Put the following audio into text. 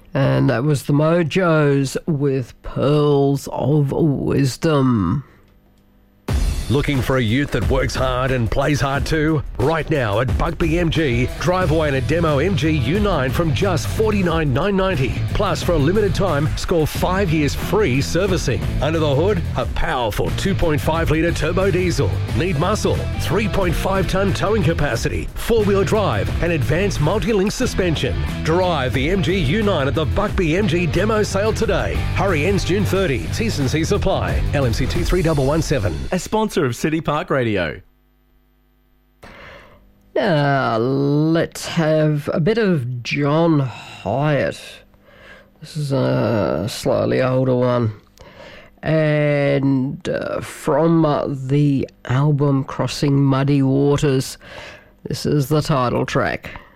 And that was the Mojos with Pearls of Wisdom. Looking for a ute that works hard and plays hard too? Right now at Buckby MG, drive away in a demo MG U9 from just $49,990. Plus, for a limited time, score 5 years free servicing. Under the hood, a powerful 2.5 litre turbo diesel. Need muscle, 3.5 tonne towing capacity, 4-wheel drive and advanced multi-link suspension. Drive the MG U9 at the Buckby MG demo sale today. Hurry, ends June 30. T's and C's apply. LMCT 3117. A sponsor of City Park Radio. Now, let's have a bit of John Hyatt. This is a slightly older one. And from the album Crossing Muddy Waters, this is the title track.